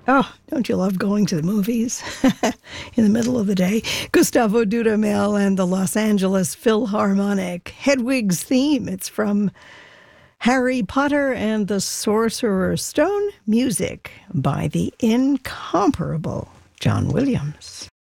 Oh, don't you love going to the movies in the middle of the day? Gustavo Dudamel and the Los Angeles Philharmonic. Hedwig's theme. It's from Harry Potter and the Sorcerer's Stone. Music by the incomparable John Williams.